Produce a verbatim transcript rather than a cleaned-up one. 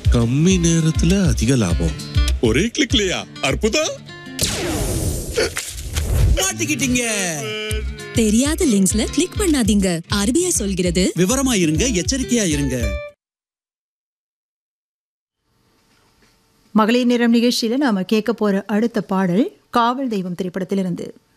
கம்மி நேரத்துல அதிக லாபம். ஒரே கிளிக்லயா? அற்புதம். மாட்டிக்கிட்டீங்க. தெரியாத லிங்க்ஸ்ல கிளிக் பண்ணாதீங்க. ஆர்பிஐ சொல்கிறது விவரமா இருங்க, எச்சரிக்கையா இருங்க. மகளிர் நேரம் நிகழ்ச்சியில நாம கேட்க போற அடுத்த பாடல் காவல் தெய்வம் திரைப்படத்திலிருந்து.